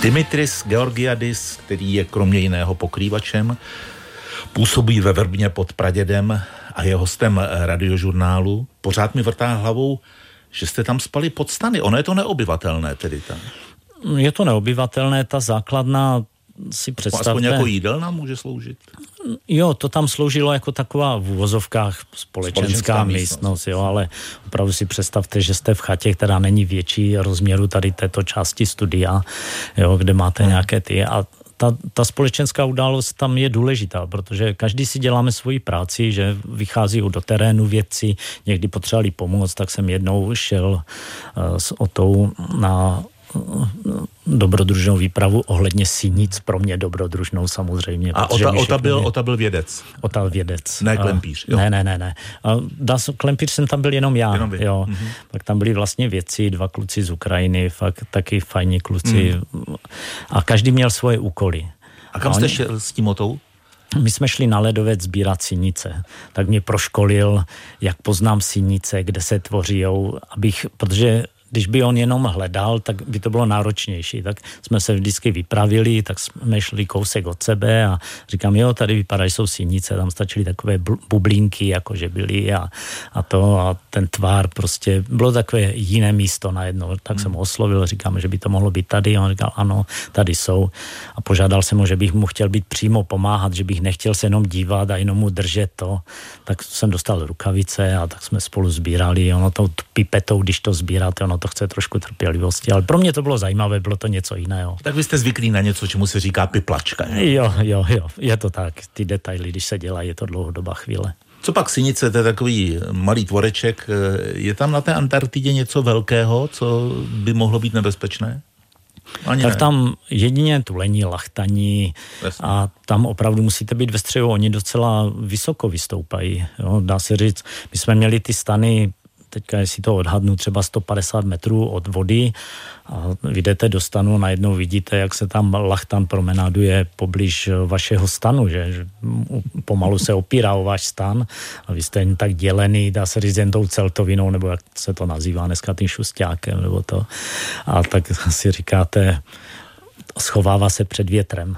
Dimitris Georgiadis, který je kromě jiného pokrývačem, působí ve Vrbně pod Pradědem a je hostem Radiožurnálu. Pořád mi vrtá hlavou, že jste tam spali pod stany. Ono je to neobyvatelné tedy tam. Je to neobyvatelné, ta základna si představte. Aspoň jako jídelna může sloužit? Jo, to tam sloužilo jako taková v uvozovkách společenská místnost, jo, ale opravdu si představte, že jste v chatě, která není větší rozměru tady této části studia, jo, kde máte nějaké ty a ta společenská událost tam je důležitá, protože každý si děláme svoji práci, že vychází do terénu vědci, někdy potřebovali pomoct, tak jsem jednou šel s Otou na dobrodružnou výpravu ohledně sinic, pro mě dobrodružnou samozřejmě. A Ota byl vědec? Ota vědec. Ne klempíř, jo? Ne. Klempíř jsem tam byl jenom já, jo. Mm-hmm. Tak tam byli vlastně vědci, 2 kluci z Ukrajiny, fakt taky fajní kluci. A každý měl svoje úkoly. A kam jste šel s tím Otou? My jsme šli na ledovec sbírat sinice. Tak mě proškolil, jak poznám sinice, kde se tvořijou, protože když by on jenom hledal, tak by to bylo náročnější. Tak jsme se vždycky vypravili, tak jsme šli kousek od sebe a říkám, jo, tady vypadá, že jsou sinice, tam stačily takové bublínky, jakože byly a ten tvár prostě, bylo takové jiné místo najednou. Tak jsem ho oslovil, říkám, že by to mohlo být tady. A on říkal, ano, tady jsou. A požádal jsem ho, že bych mu chtěl být přímo pomáhat, že bych nechtěl se jenom dívat a jenom mu držet to. Tak jsem dostal rukavice a tak jsme spolu sbírali. Ono tou pipetou, když to sbíráte, ono to chce trošku trpělivosti, ale pro mě to bylo zajímavé, bylo to něco jiného. Tak vy jste zvyklí na něco, čemu se říká piplačka. Jo, je to tak. Ty detaily, když se dělají, je to dlouhodobá chvíle. Co pak sinice, to je takový malý tvoreček. Je tam na té Antarktidě něco velkého, co by mohlo být nebezpečné? Ani tak ne. Tam jedině tulení, lachtaní a tam opravdu musíte být ve střehu. Oni docela vysoko vystoupají. Jo? Dá se říct, my jsme měli ty stany, teďka jestli to odhadnu, třeba 150 metrů od vody a vyjdete do stanu, najednou vidíte, jak se tam lachtan promenáduje poblíž vašeho stanu, že pomalu se opírá o váš stan a vy jste jen tak dělený, dá se říct jen tou celtovinou, nebo jak se to nazývá dneska, tím šusťákem, nebo to. A tak si říkáte, schovává se před větrem.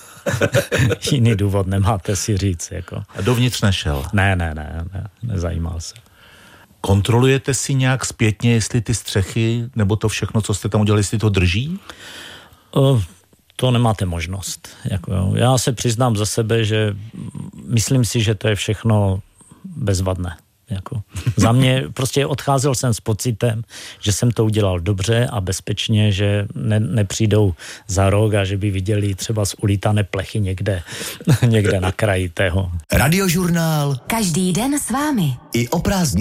Jiný důvod nemáte si říct. Jako. A dovnitř nešel? Ne, nezajímal se. Kontrolujete si nějak zpětně, jestli ty střechy, nebo to všechno, co jste tam udělali, jestli to drží? To nemáte možnost. Já se přiznám za sebe, že myslím si, že to je všechno bezvadné. Za mě prostě odcházel jsem s pocitem, že jsem to udělal dobře a bezpečně, že nepřijdou za rok a že by viděli třeba ulítané plechy někde na kraji tého. Radiožurnál. Každý den s vámi. I o prázdninách.